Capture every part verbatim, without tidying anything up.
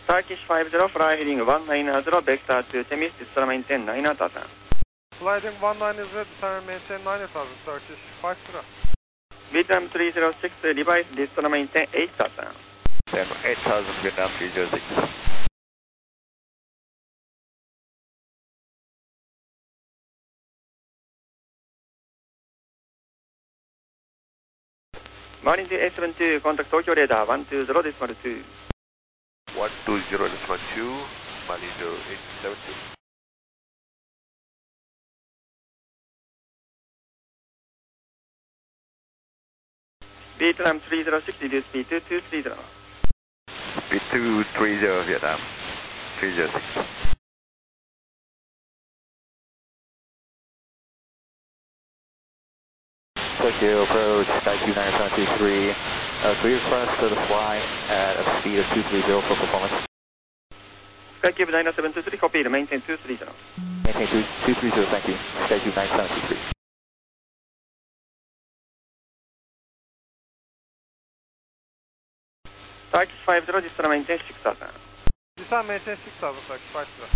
Turkish five zero, fly heading one nine zero, vector to Temis, descend maintain nine thousand. Flying one nine zero, descend maintain nine thousand, Turkish five zero. Vietnam three zero six, device, descend maintain eight thousand. eight thousand, Vietnam three zero six. Marine eight seven two, contact Tokyo radar one two zero decimal two. one two zero decimal two, Marine eight seven two. Vietnam three zero six, reduce speed to two three zero. Speed two three zero, Vietnam three zero six. Tokyo approach, Skycube nine seven two three, uh, clear for us to the fly at a speed of two three zero for performance. Skycube nine seven two three, copy, maintain two three zero. Maintain two three zero, thank you. Skycube nine seven two three. Turkish five zero, descend maintain six thousand. Descend maintain six thousand, Turkish five zero.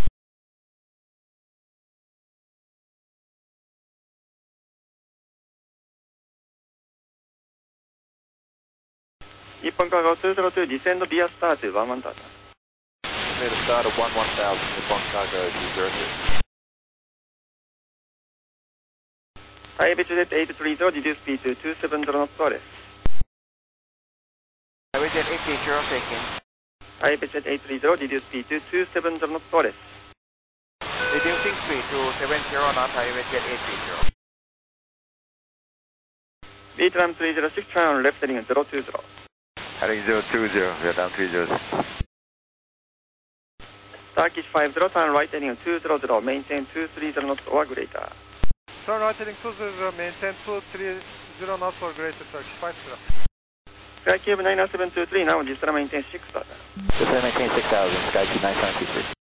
Nippon Cargo two zero two, descend via star to one one thousand. Made a start of one one thousand, Nippon Cargo two zero two. Taipei Jet eight three zero, reduce speed to two seven zero knots less. Taipei Jet eight three zero, taking. Taipei Jet eight three zero, reduce speed to two seven zero knots less. Reducing speed to seven zero knots, Taipei Jet eight three zero. Vietnam three zero six, turn on left heading zero two zero. Heading zero two zero, Vietnam three zero six. Turkish five zero, turn right heading two zero zero, maintain two three zero knots or greater. Turn right heading two zero zero, maintain two three zero knots or greater, Turkish five zero. Skycube nine seven two three, now descend maintain six thousand. Descend maintain six thousand, Skycube nine seven two three.